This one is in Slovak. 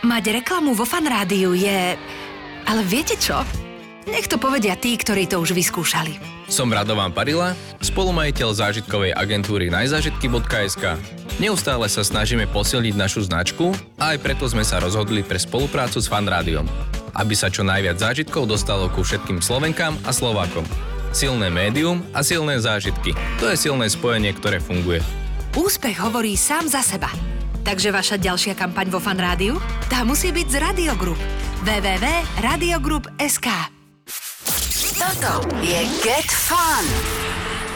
Mať reklamu vo Fan Rádiu je... Ale viete čo? Nech to povedia tí, ktorí to už vyskúšali. Som Radovan Parila, spolumajiteľ zážitkovej agentúry najzážitky.sk. Neustále sa snažíme posilniť našu značku a aj preto sme sa rozhodli pre spoluprácu s Fan Rádiom, aby sa čo najviac zážitkov dostalo ku všetkým Slovenkám a Slovákom. Silné médium a silné zážitky. To je silné spojenie, ktoré funguje. Úspech hovorí sám za seba. Takže vaša ďalšia kampaň vo Fan Rádiu? Tá musí byť z Radio Group. www.radiogroup.sk. Toto je Get Fun.